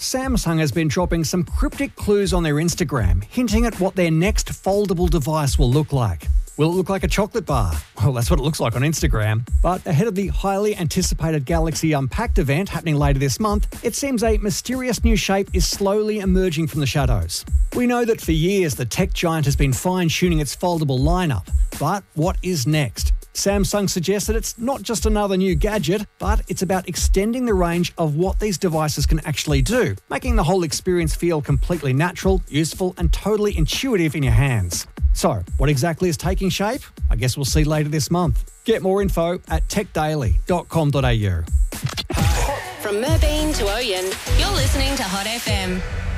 Samsung has been dropping some cryptic clues on their Instagram, hinting at what their next foldable device will look like. Will it look like a chocolate bar? Well, that's what it looks like on Instagram. But ahead of the highly anticipated Galaxy Unpacked event happening later this month, it seems a mysterious new shape is slowly emerging from the shadows. We know that for years the tech giant has been fine-tuning its foldable lineup. But what is next? Samsung suggests that it's not just another new gadget, but it's about extending the range of what these devices can actually do, making the whole experience feel completely natural, useful, and totally intuitive in your hands. So, what exactly is taking shape? I guess we'll see later this month. Get more info at techdaily.com.au. From Merbein to Oyen, you're listening to Hot FM.